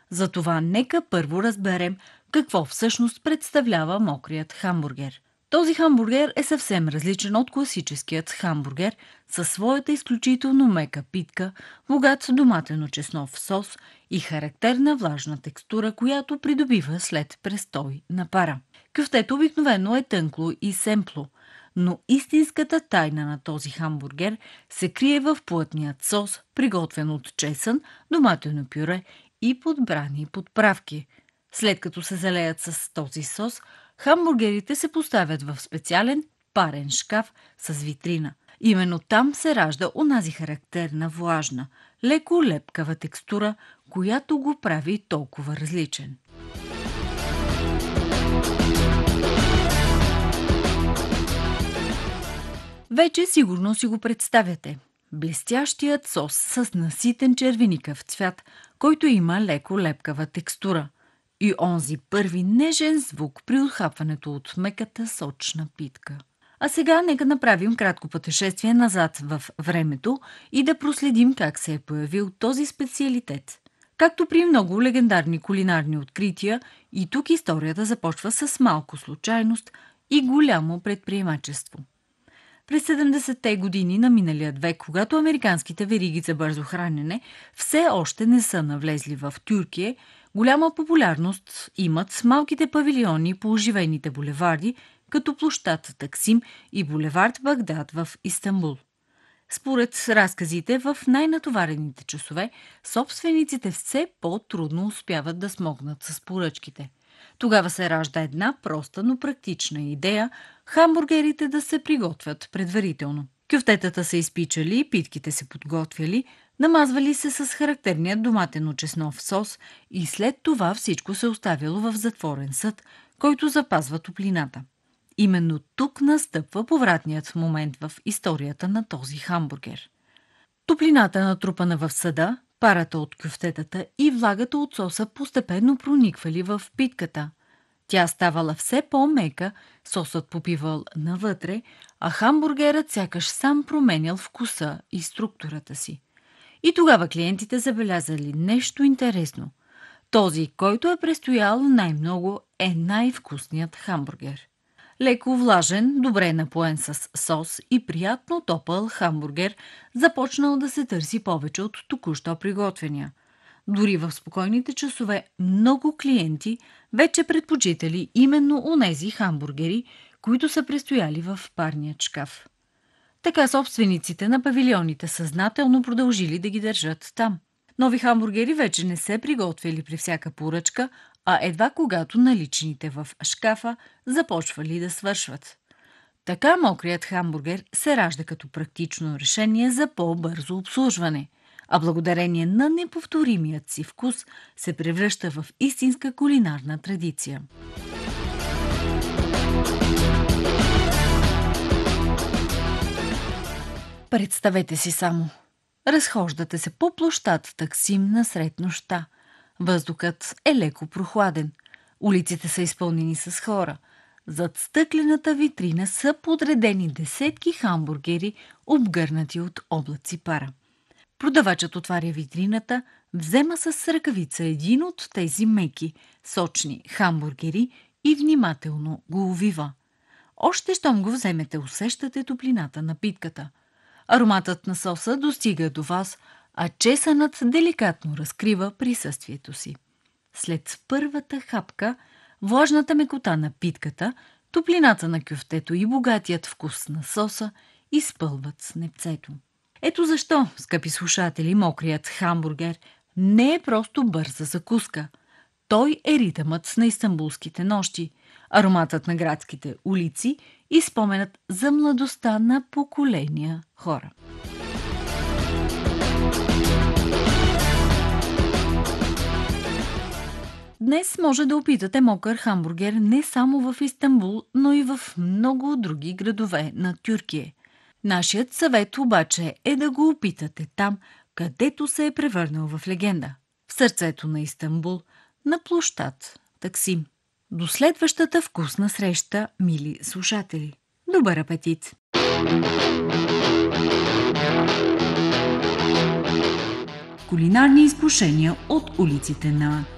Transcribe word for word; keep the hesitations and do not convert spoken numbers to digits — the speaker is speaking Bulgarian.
Затова нека първо разберем какво всъщност представлява мокрият хамбургер. Този хамбургер е съвсем различен от класическият хамбургер със своята изключително мека питка, богат доматено-чеснов сос и характерна влажна текстура, която придобива след престой на пара. Кюфтето обикновено е тънкло и семпло, но истинската тайна на този хамбургер се крие в плътният сос, приготвен от чесън, доматено пюре и подбрани подправки. След като се залеят с този сос, хамбургерите се поставят в специален парен шкаф с витрина. Именно там се ражда онази характерна влажна, леко лепкава текстура, която го прави толкова различен. Вече сигурно си го представяте. Блестящият сос с наситен червеникав цвят, който има леко лепкава текстура. И онзи първи нежен звук при отхапването от меката сочна питка. А сега нека направим кратко пътешествие назад в времето и да проследим как се е появил този специалитет. Както при много легендарни кулинарни открития, и тук историята започва с малко случайност и голямо предприемачество. През седемдесетте години на миналия век, когато американските вериги за бързо хранене все още не са навлезли в Тюркия, голяма популярност имат малките павилиони по оживените булеварди, като площад Таксим и булевард Багдад в Истанбул. Според разказите, в най-натоварените часове, собствениците все по-трудно успяват да смогнат с поръчките. Тогава се ражда една проста, но практична идея – хамбургерите да се приготвят предварително. Кюфтетата са изпичали, питките се подготвяли, намазвали се с характерния доматено-чеснов сос и след това всичко се оставило в затворен съд, който запазва топлината. Именно тук настъпва повратният момент в историята на този хамбургер. Топлината, натрупана в съда, парата от кюфтетата и влагата от соса постепенно прониквали в питката. Тя ставала все по-мека, сосът попивал навътре, а хамбургерът сякаш сам променял вкуса и структурата си. И тогава клиентите забелязали нещо интересно. Този, който е престоял най-много, е най-вкусният хамбургер. Леко влажен, добре напоен с сос и приятно топъл хамбургер започнал да се търси повече от току-що приготвения. Дори в спокойните часове много клиенти вече предпочитали именно онези хамбургери, които са престояли в парният шкаф. Така собствениците на павилионите съзнателно продължили да ги държат там. Нови хамбургери вече не се приготвяли при всяка поръчка, а едва когато наличните в шкафа започвали да свършват. Така мокрият хамбургер се ражда като практично решение за по-бързо обслужване, а благодарение на неповторимият си вкус се превръща в истинска кулинарна традиция. Представете си само. Разхождате се по площад Таксим насред нощта. Въздухът е леко прохладен. Улиците са изпълнени с хора. Зад стъклената витрина са подредени десетки хамбургери, обгърнати от облаци пара. Продавачът отваря витрината, взема с ръкавица един от тези меки, сочни хамбургери и внимателно го увива. Още щом го вземете, усещате топлината на питката. Ароматът на соса достига до вас, а чесънът деликатно разкрива присъствието си. След първата хапка, влажната мекота на питката, топлината на кюфтето и богатият вкус на соса изпълват снепцето. Ето защо, скъпи слушатели, мокрият хамбургер не е просто бърза закуска. Той е ритъмът на истанбулските нощи, ароматът на градските улици и споменът за младостта на поколения хора. Днес може да опитате мокър хамбургер не само в Истанбул, но и в много други градове на Тюркия. Нашият съвет обаче е да го опитате там, където се е превърнал в легенда. В сърцето на Истанбул, на площад Таксим. До следващата вкусна среща, мили слушатели. Добър апетит! Кулинарни изкушения от улиците на